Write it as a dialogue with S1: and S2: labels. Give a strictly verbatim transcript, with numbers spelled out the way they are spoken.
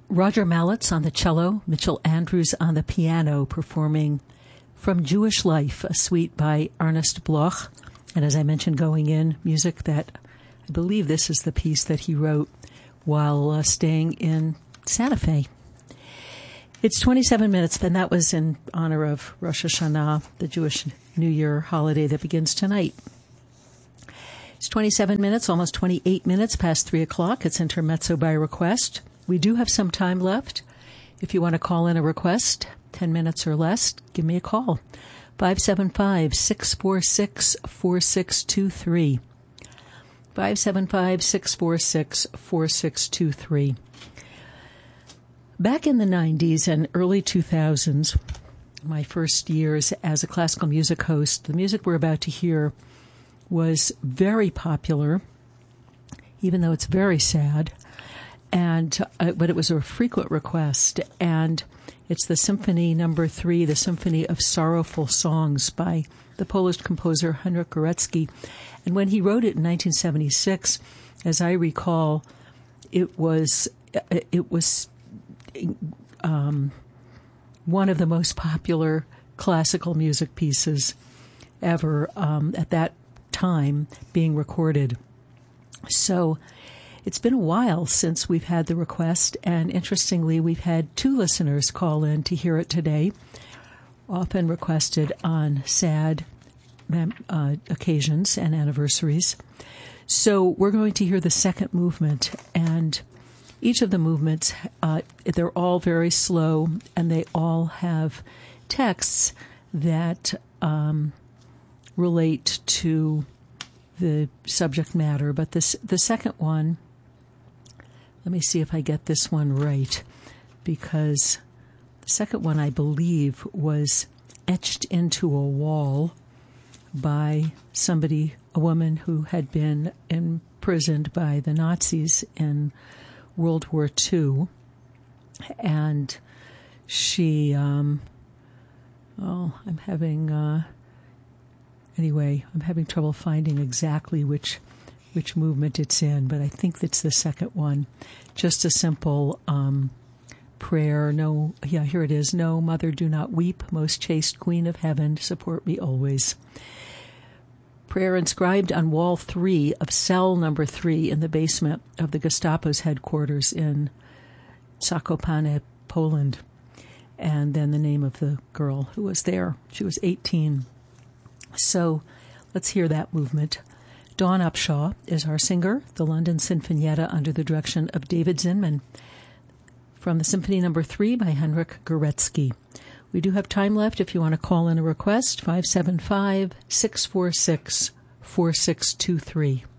S1: Roger Mallitz on the cello, Mitchell Andrews on the piano, performing From Jewish Life, a suite by Ernest Bloch. And as I mentioned going in, music that I believe this is the piece that he wrote while uh, staying in Santa Fe. It's twenty-seven minutes, and that was in honor of Rosh Hashanah, the Jewish New Year holiday that begins tonight. It's twenty-seven minutes, almost twenty-eight minutes past three o'clock. It's Intermezzo by request. We do have some time left. If you want to call in a request, ten minutes or less, give me a call. five seven five, six four six, four six two three. five seven five, six four six, four six two three. Back in the nineties and early two thousands, my first years as a classical music host, the music we're about to hear was very popular, even though it's very sad. And uh, but it was a frequent request, and it's the Symphony Number Three, the Symphony of Sorrowful Songs by the Polish composer Henryk Górecki. And when he wrote it in nineteen seventy-six, as I recall, it was it was um, one of the most popular classical music pieces ever um, at that time being recorded. So it's been a while since we've had the request, and interestingly, we've had two listeners call in to hear it today, often requested on sad uh, occasions and anniversaries. So we're going to hear the second movement, and each of the movements, uh, they're all very slow, and they all have texts that um, relate to the subject matter. But this, the second one, let me see if I get this one right, because the second one, I believe, was etched into a wall by somebody, a woman who had been imprisoned by the Nazis in World War Two. And she, um, oh, I'm having, uh, anyway, I'm having trouble finding exactly which which movement it's in, but I think it's the second one. Just a simple um, prayer. No, yeah, here it is. No, Mother, do not weep. Most chaste Queen of Heaven, support me always. Prayer inscribed on wall three of cell number three in the basement of the Gestapo's headquarters in Zakopane, Poland. And then the name of the girl who was there. She was eighteen. So let's hear that movement. Dawn Upshaw is our singer, the London Sinfonietta under the direction of David Zinman, from the Symphony Number Three by Henryk Górecki. We do have time left if you want to call in a request, five seven five, six four six, four six two three.